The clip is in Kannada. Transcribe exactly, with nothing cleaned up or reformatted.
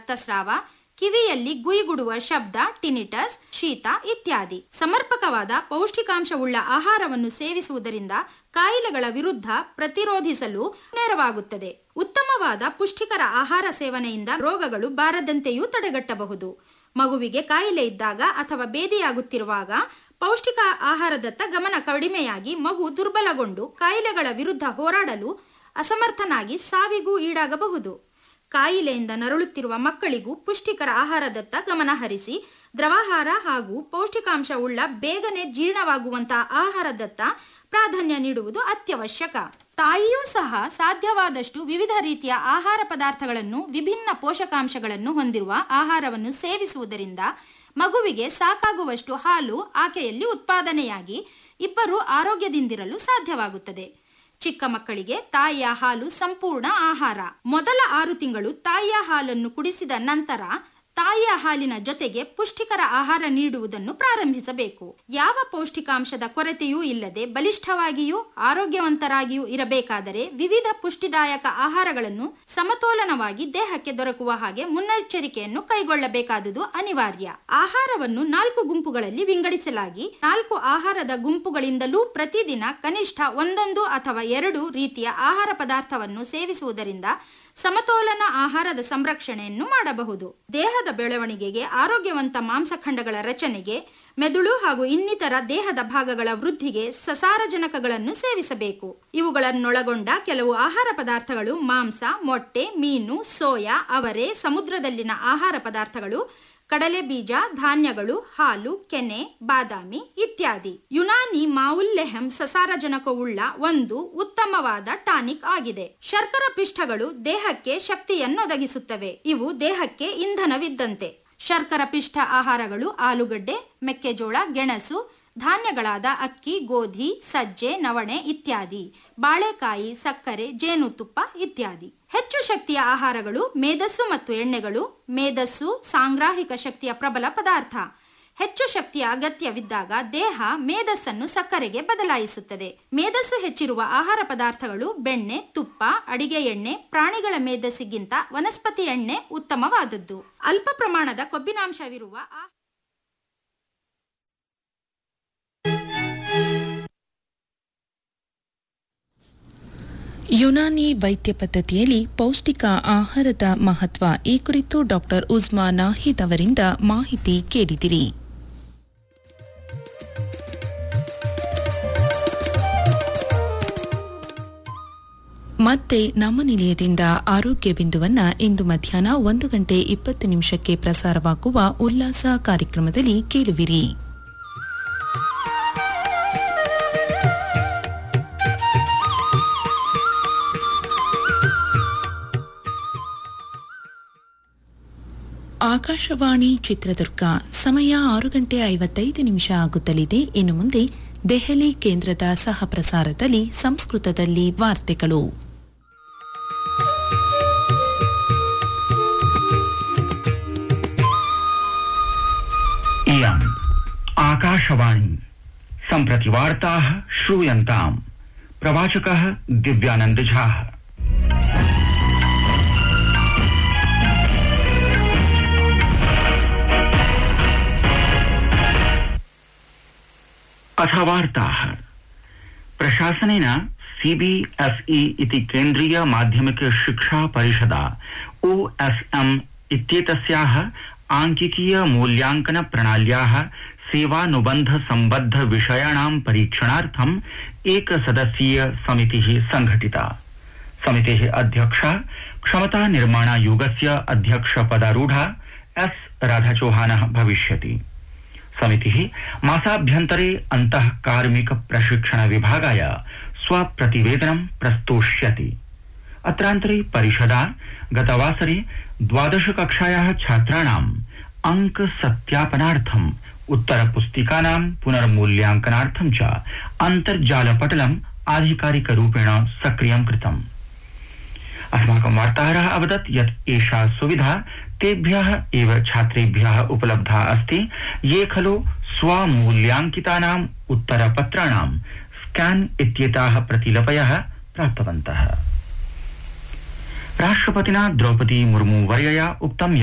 ರಕ್ತಸ್ರಾವ, ಕಿವಿಯಲ್ಲಿ ಗುಯಿಗುಡುವ ಶಬ್ದ ಟಿನಿಟಸ್, ಶೀತ ಇತ್ಯಾದಿ. ಸಮರ್ಪಕವಾದ ಪೌಷ್ಟಿಕಾಂಶವುಳ್ಳ ಆಹಾರವನ್ನು ಸೇವಿಸುವುದರಿಂದ ಕಾಯಿಲೆಗಳ ವಿರುದ್ಧ ಪ್ರತಿರೋಧಿಸಲು ನೆರವಾಗುತ್ತದೆ. ಉತ್ತಮವಾದ ಪುಷ್ಟಿಕರ ಆಹಾರ ಸೇವನೆಯಿಂದ ರೋಗಗಳು ಬಾರದಂತೆಯೂ ತಡೆಗಟ್ಟಬಹುದು. ಮಗುವಿಗೆ ಕಾಯಿಲೆ ಇದ್ದಾಗ ಅಥವಾ ಬೇದಿಯಾಗುತ್ತಿರುವಾಗ ಪೌಷ್ಟಿಕ ಆಹಾರದತ್ತ ಗಮನ ಕಡಿಮೆಯಾಗಿ ಮಗು ದುರ್ಬಲಗೊಂಡು ಕಾಯಿಲೆಗಳ ವಿರುದ್ಧ ಹೋರಾಡಲು ಅಸಮರ್ಥನಾಗಿ ಸಾವಿಗೂ ಈಡಾಗಬಹುದು. ಕಾಯಿಲೆಯಿಂದ ನರಳುತ್ತಿರುವ ಮಕ್ಕಳಿಗೂ ಪುಷ್ಟಿಕರ ಆಹಾರದತ್ತ ಗಮನ ಹರಿಸಿ ದ್ರವಾಹಾರ ಹಾಗೂ ಪೌಷ್ಟಿಕಾಂಶವುಳ್ಳ ಬೇಗನೆ ಜೀರ್ಣವಾಗುವಂತಹ ಆಹಾರದತ್ತ ಪ್ರಾಧಾನ್ಯ ನೀಡುವುದು ಅತ್ಯವಶ್ಯಕ. ತಾಯಿಯೂ ಸಹ ಸಾಧ್ಯವಾದಷ್ಟು ವಿವಿಧ ರೀತಿಯ ಆಹಾರ ಪದಾರ್ಥಗಳನ್ನು, ವಿಭಿನ್ನ ಪೋಷಕಾಂಶಗಳನ್ನು ಹೊಂದಿರುವ ಆಹಾರವನ್ನು ಸೇವಿಸುವುದರಿಂದ ಮಗುವಿಗೆ ಸಾಕಾಗುವಷ್ಟು ಹಾಲು ಆಕೆಯಲ್ಲಿ ಉತ್ಪಾದನೆಯಾಗಿ ಇಬ್ಬರು ಆರೋಗ್ಯದಿಂದಿರಲು ಸಾಧ್ಯವಾಗುತ್ತದೆ. ಚಿಕ್ಕ ಮಕ್ಕಳಿಗೆ ತಾಯಿಯ ಹಾಲು ಸಂಪೂರ್ಣ ಆಹಾರ. ಮೊದಲ ಆರು ತಿಂಗಳು ತಾಯಿಯ ಹಾಲನ್ನು ಕುಡಿಸಿದ ನಂತರ ತಾಯಿಯ ಹಾಲಿನ ಜೊತೆಗೆ ಪುಷ್ಟಿಕರ ಆಹಾರ ನೀಡುವುದನ್ನು ಪ್ರಾರಂಭಿಸಬೇಕು. ಯಾವ ಪೌಷ್ಟಿಕಾಂಶದ ಕೊರತೆಯೂ ಇಲ್ಲದೆ ಬಲಿಷ್ಠವಾಗಿಯೂ ಆರೋಗ್ಯವಂತರಾಗಿಯೂ ಇರಬೇಕಾದರೆ ವಿವಿಧ ಪುಷ್ಟಿದಾಯಕ ಆಹಾರಗಳನ್ನು ಸಮತೋಲನವಾಗಿ ದೇಹಕ್ಕೆ ದೊರಕುವ ಹಾಗೆ ಮುನ್ನೆಚ್ಚರಿಕೆಯನ್ನು ಕೈಗೊಳ್ಳಬೇಕಾದುದು ಅನಿವಾರ್ಯ. ಆಹಾರವನ್ನು ನಾಲ್ಕು ಗುಂಪುಗಳಲ್ಲಿ ವಿಂಗಡಿಸಲಾಗಿ ನಾಲ್ಕು ಆಹಾರದ ಗುಂಪುಗಳಿಂದಲೂ ಪ್ರತಿದಿನ ಕನಿಷ್ಠ ಒಂದೊಂದು ಅಥವಾ ಎರಡು ರೀತಿಯ ಆಹಾರ ಪದಾರ್ಥವನ್ನು ಸೇವಿಸುವುದರಿಂದ ಸಮತೋಲನ ಆಹಾರದ ಸಂರಕ್ಷಣೆಯನ್ನು ಮಾಡಬಹುದು. ದೇಹದ ಬೆಳವಣಿಗೆಗೆ, ಆರೋಗ್ಯವಂತ ಮಾಂಸಖಂಡಗಳ ರಚನೆಗೆ, ಮೆದುಳು ಹಾಗೂ ಇನ್ನಿತರ ದೇಹದ ಭಾಗಗಳ ವೃದ್ಧಿಗೆ ಸಸಾರಜನಕಗಳನ್ನು ಸೇವಿಸಬೇಕು. ಇವುಗಳನ್ನೊಳಗೊಂಡ ಕೆಲವು ಆಹಾರ ಪದಾರ್ಥಗಳು ಮಾಂಸ, ಮೊಟ್ಟೆ, ಮೀನು, ಸೋಯಾ, ಅವರೆ, ಸಮುದ್ರದಲ್ಲಿನ ಆಹಾರ ಪದಾರ್ಥಗಳು, ಕಡಲೆ ಬೀಜ, ಧಾನ್ಯಗಳು, ಹಾಲು, ಕೆನೆ, ಬಾದಾಮಿ ಇತ್ಯಾದಿ. ಯುನಾನಿ ಮಾವುಲ್ಲೆಹಂ ಸಸಾರಜನಕವುಳ್ಳ ಒಂದು ಉತ್ತಮವಾದ ಟಾನಿಕ್ ಆಗಿದೆ. ಶರ್ಕರ ಪಿಷ್ಟಗಳು ದೇಹಕ್ಕೆ ಶಕ್ತಿಯನ್ನೊದಗಿಸುತ್ತವೆ. ಇವು ದೇಹಕ್ಕೆ ಇಂಧನವಿದ್ದಂತೆ. ಶರ್ಕರ ಪಿಷ್ಟ ಆಹಾರಗಳು ಆಲೂಗಡ್ಡೆ, ಮೆಕ್ಕೆಜೋಳ, ಗೆಣಸು, ಧಾನ್ಯಗಳಾದ ಅಕ್ಕಿ, ಗೋಧಿ, ಸಜ್ಜೆ, ನವಣೆ ಇತ್ಯಾದಿ, ಬಾಳೆಕಾಯಿ, ಸಕ್ಕರೆ, ಜೇನುತುಪ್ಪ ಇತ್ಯಾದಿ. ಹೆಚ್ಚು ಶಕ್ತಿಯ ಆಹಾರಗಳು ಮೇದಸ್ಸು ಮತ್ತು ಎಣ್ಣೆಗಳು. ಮೇದಸ್ಸು ಸಾಂಗ್ರಾಹಿಕ ಶಕ್ತಿಯ ಪ್ರಬಲ ಪದಾರ್ಥ. ಹೆಚ್ಚು ಶಕ್ತಿಯ ಅಗತ್ಯವಿದ್ದಾಗ ದೇಹ ಮೇದಸ್ಸನ್ನು ಸಕ್ಕರೆಗೆ ಬದಲಾಯಿಸುತ್ತದೆ. ಮೇದಸ್ಸು ಹೆಚ್ಚಿರುವ ಆಹಾರ ಪದಾರ್ಥಗಳು ಬೆಣ್ಣೆ, ತುಪ್ಪ, ಅಡಿಗೆ ಎಣ್ಣೆ. ಪ್ರಾಣಿಗಳ ಮೇದಸ್ಸಿಗಿಂತ ವನಸ್ಪತಿ ಎಣ್ಣೆ ಉತ್ತಮವಾದದ್ದು. ಅಲ್ಪ ಪ್ರಮಾಣದ ಕೊಬ್ಬಿನಾಂಶವಿರುವ ಯುನಾನಿ ವೈದ್ಯ ಪದ್ಧತಿಯಲ್ಲಿ ಪೌಷ್ಟಿಕ ಆಹಾರದ ಮಹತ್ವ ಈ ಕುರಿತು ಡಾಕ್ಟರ್ ಉಜ್ಮಾ ನಾಹಿದ್ ಅವರಿಂದ ಮಾಹಿತಿ ಕೇಳಿದಿರಿ. ಮತ್ತೆ ನಮ್ಮ ನಿಲಯದಿಂದ ಆರೋಗ್ಯ ಬಿಂದುವನ್ನ ಇಂದು ಮಧ್ಯಾಹ್ನ ಒಂದು ಗಂಟೆ ಇಪ್ಪತ್ತು ನಿಮಿಷಕ್ಕೆ ಪ್ರಸಾರವಾಗುವ ಉಲ್ಲಾಸ ಕಾರ್ಯಕ್ರಮದಲ್ಲಿ ಕೇಳುವಿರಿ. ಆಕಾಶವಾಣಿ ಚಿತ್ರದುರ್ಗ. ಸಮಯ ಆರು ಗಂಟೆ ಐವತ್ತೈದು ನಿಮಿಷ ಆಗುತ್ತಲಿದೆ. ಇನ್ನು ಮುಂದೆ ದೆಹಲಿ ಕೇಂದ್ರದ ಸಹ ಪ್ರಸಾರದಲ್ಲಿ ಸಂಸ್ಕೃತದಲ್ಲಿ ವಾರ್ತೆಗಳು. इयम् आकाशवाणी सम्प्रति वार्ताः श्रूयन्ताम्. प्रवाचकः दिव्यानंद झा. अथ वार्ताः. प्रशासनेन सीबीएसई इति केन्द्रीय माध्यमिक शिक्षा परिषदा ओएसएम इत्येतस्याः आंकिकीय मूल्याङ्कन प्रणाल्याः सेवानुबन्ध सम्बद्ध विषयाणां परीक्षणार्थम् एकसदस्यीय समितिः संघटिता. समितेः अध्यक्षा क्षमता निर्माणायोगस्य अध्यक्षपदारूढा एस राधाचौहानः भविष्यति. समितिः मासाभ्यन्तरे अन्तः कार्मिक प्रशिक्षण विभागाय स्वप्रतिवेदनं प्रस्तोष्यति. अत्रान्तरे परिषदा गतवासरे द्वादश कक्षायाः छात्राणाम् अंक सत्यापनार्थम् उत्तरपुस्तिकानां पुनर्मूल्यांकनार्थं च अन्तर्जालपटलम् आधिकारिकरूपेण सक्रियं कृतम्. अस्माकं वार्ताहरः अवदत् यत् एषा सुविधा तेभ्यः एव छात्रेभ्यः उपलब्धा अस्ति ये खलु स्वमूल्यांकितानाम् उत्तरपत्राणां स्कैन इत्येताः प्रतिलिपयः प्राप्तवन्तः. राष्ट्रपतिना द्रौपदी मुर्मू वर्यया उक्तं